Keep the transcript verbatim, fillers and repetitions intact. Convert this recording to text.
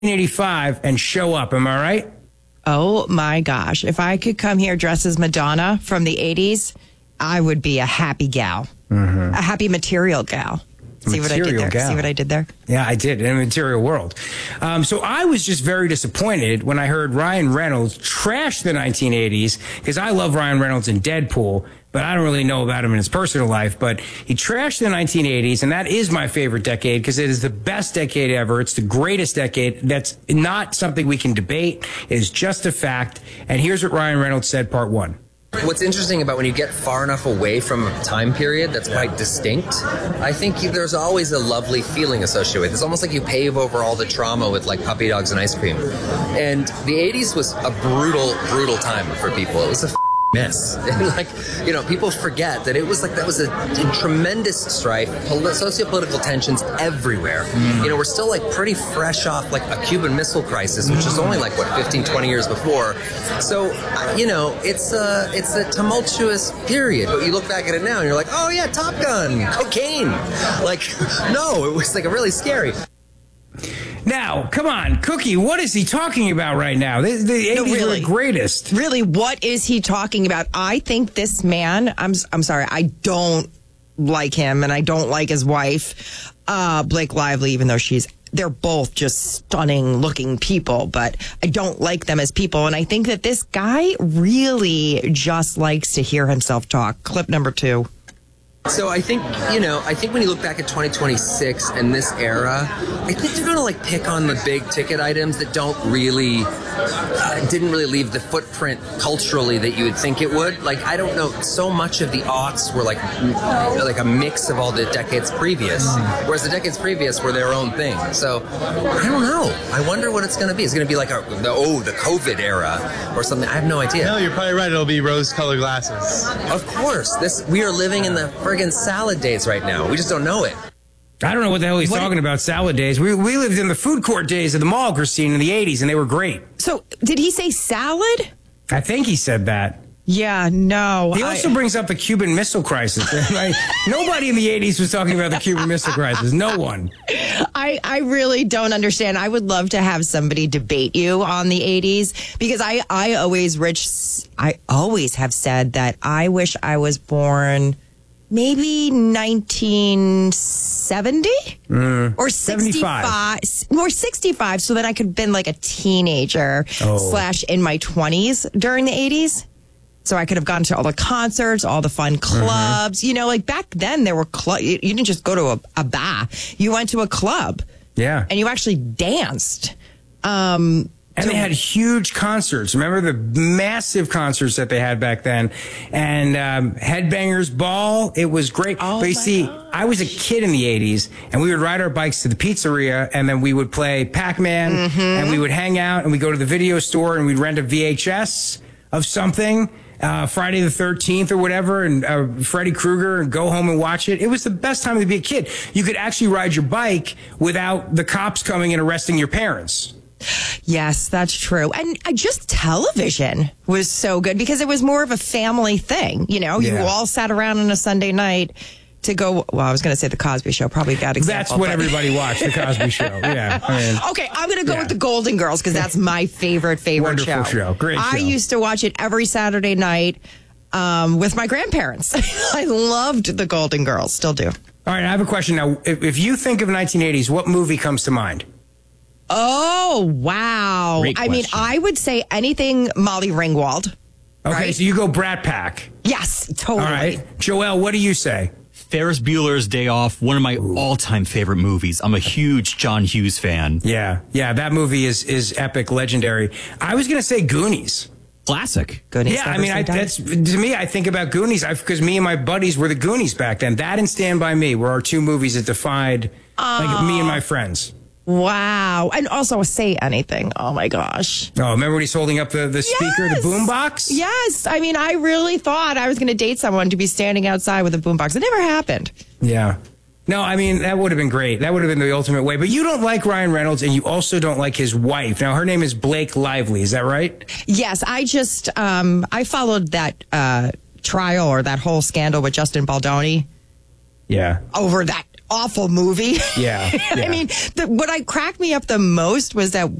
eighty-five and show up. Am I right? Oh, my gosh. If I could come here dressed as Madonna from the eighties, I would be a happy gal. Mm-hmm. A happy material gal. See Material what I did there? gal. See what I did there? Yeah, I did, in a material world. Um, so I was just very disappointed when I heard Ryan Reynolds trash the nineteen eighties, because I love Ryan Reynolds in Deadpool, but I don't really know about him in his personal life. But he trashed the nineteen eighties, and that is my favorite decade because it is the best decade ever. It's the greatest decade. That's not something we can debate. It is just a fact. And here's what Ryan Reynolds said, part one. What's interesting about when you get far enough away from a time period that's quite distinct, I think there's always a lovely feeling associated with it. It's almost like you pave over all the trauma with like puppy dogs and ice cream. And the eighties was a brutal, brutal time for people. It was a f- mess. And like, you know, people forget that it was like, that was a, a tremendous strife, poli- socio-political tensions everywhere. Mm. You know, we're still like pretty fresh off like a Cuban Missile Crisis, which is only like, what, fifteen, twenty years before. So, uh, you know, it's a, it's a tumultuous period. But you look back at it now and you're like, oh yeah, Top Gun, cocaine. Like, no, it was like really scary. Now, come on, Cookie, what is he talking about right now? The, the eighties No, really. were the greatest. Really, what is he talking about? I think this man, I'm I'm sorry, I don't like him and I don't like his wife, uh, Blake Lively, even though she's, they're both just stunning looking people, but I don't like them as people. And I think that this guy really just likes to hear himself talk. Clip number two. So I think, you know, I think when you look back at twenty twenty-six and this era, I think they're going to like pick on the big ticket items that don't really, uh, didn't really leave the footprint culturally that you would think it would. Like, I don't know, so much of the aughts were like, m- like a mix of all the decades previous, whereas the decades previous were their own thing. So I don't know. I wonder what it's going to be. It's going to be like a, the, oh, the COVID era or something. I have no idea. No, you're probably right. It'll be rose-colored glasses. Of course. This, we are living in the friggin' salad days right now. We just don't know it. I don't know what the hell he's What talking about, salad days. We we lived in the food court days of the mall, Christine, in the eighties, and they were great. So, did he say salad? I think he said that. Yeah, no. He I- also brings up the Cuban Missile Crisis. Right? Nobody in the eighties was talking about the Cuban Missile Crisis. No one. I, I really don't understand. I would love to have somebody debate you on the eighties because I, I always rich I always have said that I wish I was born maybe nineteen seventy Mm. or sixty-five or sixty-five so that I could have been like a teenager Oh. slash in my twenties during the eighties. So I could have gone to all the concerts, all the fun clubs. Mm-hmm. You know, like back then there were clubs. You, you didn't just go to a, a bar. You went to a club. Yeah. And you actually danced. Um, And they had huge concerts. Remember the massive concerts that they had back then? And um, Headbangers Ball, it was great. Oh but you my see, gosh. I was a kid in the eighties, and we would ride our bikes to the pizzeria, and then we would play Pac-Man, Mm-hmm. and we would hang out, and we'd go to the video store, and we'd rent a V H S of something, uh, Friday the thirteenth or whatever, and uh, Freddy Krueger, and go home and watch it. It was the best time to be a kid. You could actually ride your bike without the cops coming and arresting your parents. yes, that's true. And I just television was so good because it was more of a family thing. You know, you Yeah. all sat around on a Sunday night to go. Well, I was going to say the Cosby Show, probably a bad example. That's what but- everybody watched, the Cosby Show. Yeah. I mean, Okay, I'm going to go Yeah. with the Golden Girls because that's my favorite, favorite Wonderful show. Great I show. used to watch it every Saturday night um, with my grandparents. I loved the Golden Girls, still do. all right, I have a question now. If, if you think of nineteen eighties, what movie comes to mind? Oh, wow. Great I mean, question. I would say anything Molly Ringwald. Okay, Right. so you go Brat Pack. Yes, All totally. right. Joelle, what do you say? Ferris Bueller's Day Off, one of my all-time favorite movies. I'm a huge John Hughes fan. Yeah, yeah, that movie is is epic, legendary. I was gonna say Goonies. Classic. Goonies Yeah, I never mean, say I, die. that's to me. I think about Goonies because me and my buddies were the Goonies back then. That and Stand by Me were our two movies that defined like me and my friends. Wow. And also Say Anything. Oh, my gosh. Oh, remember when he's holding up the, the speaker, Yes. the boombox? Yes. I mean, I really thought I was going to date someone to be standing outside with a boombox. It never happened. Yeah. No, I mean, that would have been great. That would have been the ultimate way. But you don't like Ryan Reynolds, and you also don't like his wife. Now, her name is Blake Lively. Is that right? Yes, I just, um, I followed that uh, trial or that whole scandal with Justin Baldoni Yeah. over that awful movie. Yeah, yeah. I mean, the, what I cracked me up the most was that